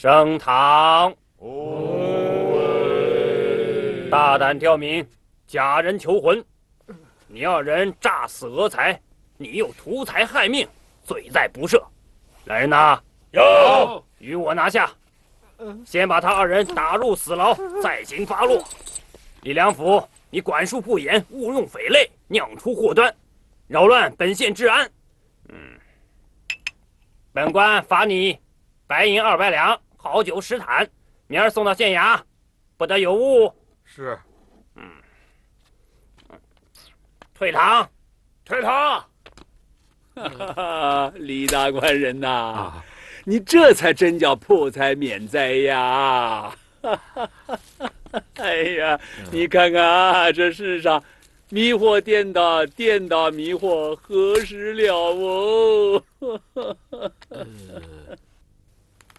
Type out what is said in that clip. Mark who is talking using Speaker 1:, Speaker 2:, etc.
Speaker 1: 升堂。
Speaker 2: 哦。
Speaker 1: 大胆挑明，假人求婚。你二人诈死讹财，你又图财害命，罪在不赦。来人呐！
Speaker 2: 有。
Speaker 1: 与我拿下。先把他二人打入死牢，再行发落。李良辅，你管束不严，误用匪类，酿出祸端，扰乱本县治安。本官罚你白银200两，好酒10坛，明儿送到县衙，不得有误。
Speaker 2: 是。
Speaker 1: 退堂。
Speaker 2: 退堂。
Speaker 3: 李大官人呐，你这才真叫破财免灾呀！哎呀，你看看啊，这世上迷惑颠倒，颠倒迷惑，何时了哦？